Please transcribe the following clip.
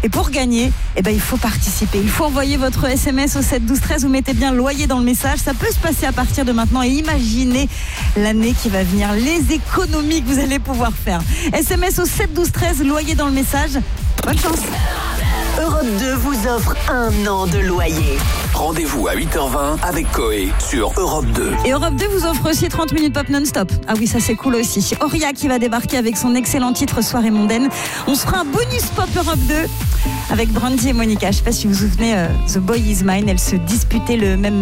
Et pour gagner, il faut participer. Il faut envoyer votre SMS au 7 12 13. Vous mettez bien loyer dans le message. Ça peut se passer à partir de maintenant. Et imaginez l'année qui va venir, les économies que vous allez pouvoir faire. SMS au 7 12 13, loyer dans le message. Bonne chance. Europe 2 vous offre 1 an de loyer. Rendez-vous à 8h20 avec Coé sur Europe 2. Et Europe 2 vous offre aussi 30 minutes pop non-stop. Ah oui, ça c'est cool aussi. Auria qui va débarquer avec son excellent titre Soirée mondaine. On se fera un bonus pop Europe 2 avec Brandy et Monica. Je ne sais pas si vous vous souvenez, The Boy Is Mine. Elles se disputaient le même